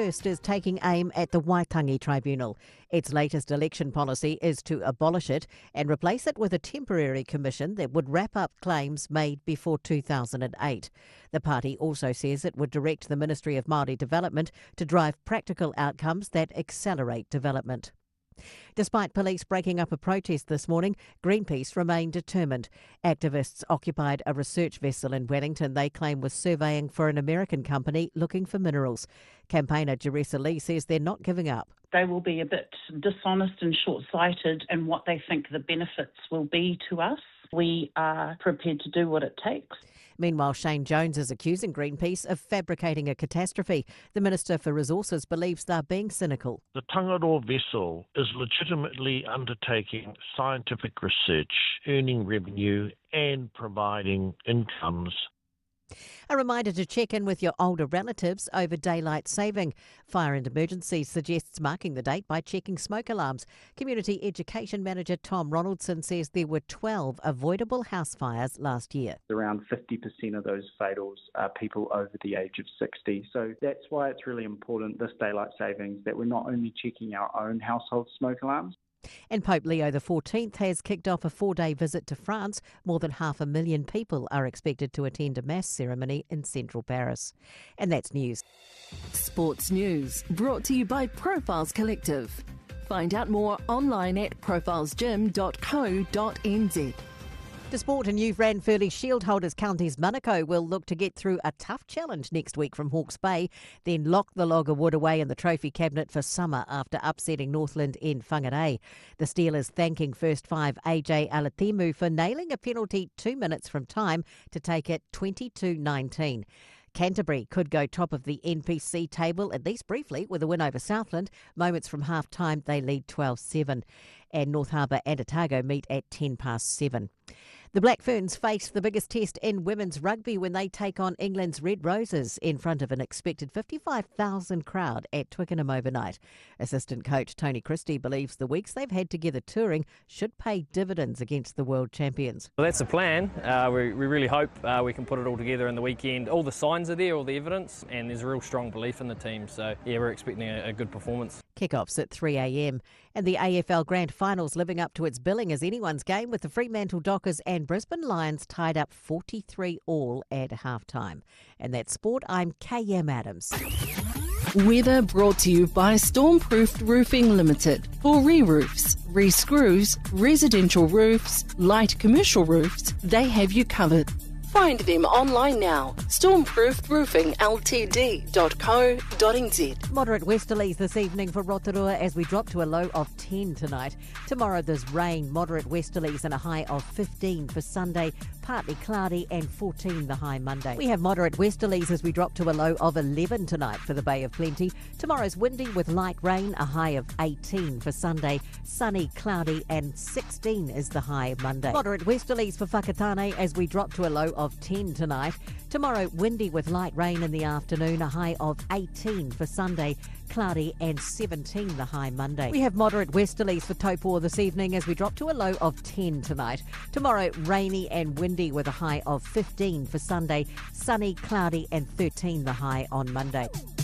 First is taking aim at the Waitangi Tribunal. Its latest election policy is to abolish it and replace it with a temporary commission that would wrap up claims made before 2008. The party also says it would direct the Ministry of Māori Development to drive practical outcomes that accelerate development. Despite police breaking up a protest this morning, Greenpeace remain determined. Activists occupied a research vessel in Wellington they claim was surveying for an American company looking for minerals. Campaigner Jeressa Lee says they're not giving up. They will be a bit dishonest and short-sighted in what they think the benefits will be to us. We are prepared to do what it takes. Meanwhile, Shane Jones is accusing Greenpeace of fabricating a catastrophe. The Minister for Resources believes they're being cynical. The Tangaroa vessel is legitimately undertaking scientific research, earning revenue and providing incomes. A reminder to check in with your older relatives over daylight saving. Fire and Emergencies suggests marking the date by checking smoke alarms. Community Education Manager Tom Ronaldson says there were 12 avoidable house fires last year. Around 50% of those fatals are people over the age of 60. So that's why it's really important, this daylight savings, that we're not only checking our own household smoke alarms. And Pope Leo XIV has kicked off a 4-day visit to France. More than 500,000 people are expected to attend a mass ceremony in central Paris. And that's news. Sports News, brought to you by Profiles Collective. Find out more online at profilesgym.co.nz. To sport and youth, Ranfurly Shield holders Counties Manukau will look to get through a tough challenge next week from Hawke's Bay, then lock the log of wood away in the trophy cabinet for summer after upsetting Northland in Whangarei. The Steelers thanking first five AJ Alatimu for nailing a penalty 2 minutes from time to take it 22-19. Canterbury could go top of the NPC table, at least briefly, with a win over Southland. Moments from half-time, they lead 12-7. And North Harbour and Otago meet at 7:10. The Black Ferns face the biggest test in women's rugby when they take on England's Red Roses in front of an expected 55,000 crowd at Twickenham overnight. Assistant coach Tony Christie believes the weeks they've had together touring should pay dividends against the world champions. Well, that's the plan. We really hope we can put it all together in the weekend. All the signs are there, all the evidence, and there's a real strong belief in the team. So, yeah, we're expecting a good performance. Kick-offs at 3 a.m. And the AFL Grand Finals living up to its billing as anyone's game, with the Fremantle Dockers and Brisbane Lions tied up 43-all at half-time. And that's sport. I'm KM Adams. Weather brought to you by Stormproofed Roofing Limited. For re-roofs, re-screws, residential roofs, light commercial roofs, they have you covered. Find them online now. Stormproofedroofingltd.co.nz. Moderate westerlies this evening for Rotorua as we drop to a low of 10 tonight. Tomorrow there's rain, moderate westerlies and a high of 15 for Sunday. Partly cloudy and 14 the high Monday. We have moderate westerlies as we drop to a low of 11 tonight for the Bay of Plenty. Tomorrow's windy with light rain, a high of 18 for Sunday. Sunny, cloudy and 16 is the high Monday. Moderate westerlies for Whakatane as we drop to a low of 10 tonight. Tomorrow, windy with light rain in the afternoon, a high of 18 for Sunday, cloudy and 17 the high Monday. We have moderate westerlies for Taupo this evening as we drop to a low of 10 tonight. Tomorrow, rainy and windy with a high of 15 for Sunday, sunny, cloudy and 13 the high on Monday.